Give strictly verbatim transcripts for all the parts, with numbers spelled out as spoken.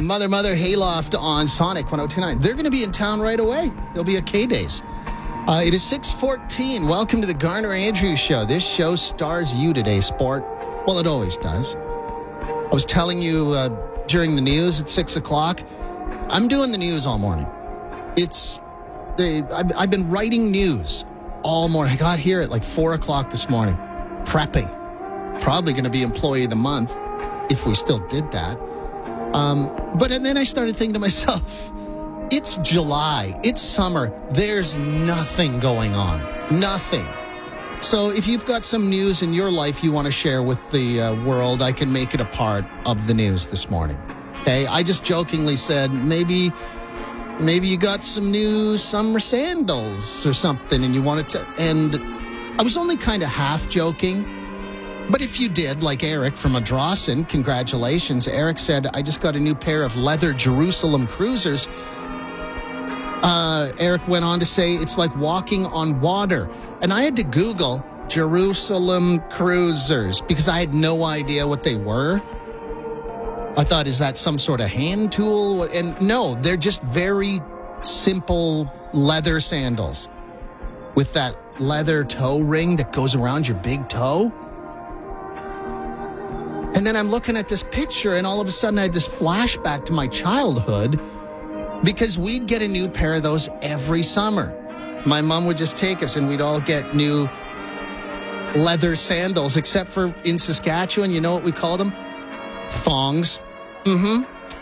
Mother Mother Hayloft on Sonic one oh two point nine. They're going to be in town right away. There'll be a K-Days. Uh, it is six fourteen. Welcome to the Garner Andrews Show. This show stars you today, sport. Well, it always does. I was telling you uh, during the news at six o'clock, I'm doing the news all morning. It's, they, I've, I've been writing news all morning. I got here at like four o'clock this morning, prepping. Probably going to be Employee of the Month if we still did that. Um, but and then I started thinking to myself, it's July, it's summer, there's nothing going on, nothing. So if you've got some news in your life you want to share with the uh, world, I can make it a part of the news this morning. Okay, I just jokingly said maybe maybe you got some new summer sandals or something and you wanted to, and I was only kind of half joking. But if you did, like Eric from Adrossan, congratulations. Eric said, I just got a new pair of leather Jerusalem cruisers. Uh, Eric went on to say, it's like walking on water. And I had to Google Jerusalem cruisers because I had no idea what they were. I thought, is that some sort of hand tool? And no, they're just very simple leather sandals with that leather toe ring that goes around your big toe. And then I'm looking at this picture, and all of a sudden I had this flashback to my childhood because we'd get a new pair of those every summer. My mom would just take us, and we'd all get new leather sandals, except for in Saskatchewan, you know what we called them? Thongs. Mm-hmm.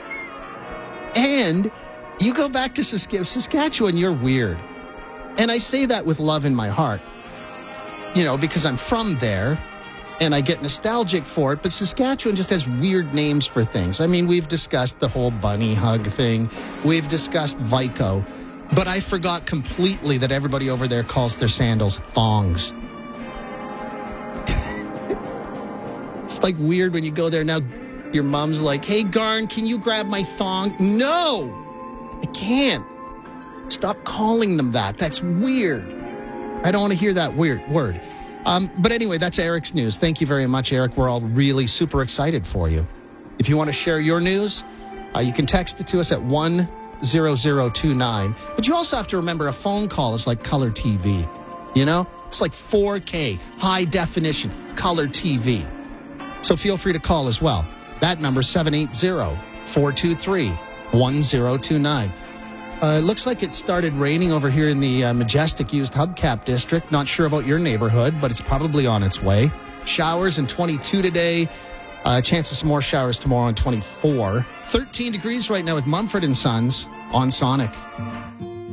And you go back to Saskatchewan, you're weird. And I say that with love in my heart, you know, because I'm from there. And I get nostalgic for it, but Saskatchewan just has weird names for things. I mean, we've discussed the whole bunny hug thing. We've discussed Vico. But I forgot completely that everybody over there calls their sandals thongs. It's like weird when you go there now. Your mom's like, hey, Garn, can you grab my thong? No, I can't. Stop calling them that. That's weird. I don't want to hear that weird word. Um, but anyway, that's Eric's news. Thank you very much, Eric. We're all really super excited for you. If you want to share your news, uh, you can text it to us at one zero zero two nine. But you also have to remember a phone call is like color T V. You know? It's like four K, high definition, color T V. So feel free to call as well. That number is seven eight zero, four two three, one zero two nine. Uh, it looks like it started raining over here in the uh, Majestic Used Hubcap District. Not sure about your neighborhood, but it's probably on its way. Showers in twenty-two today. Uh, chance of some more showers tomorrow in twenty-four. thirteen degrees right now with Mumford and Sons on Sonic.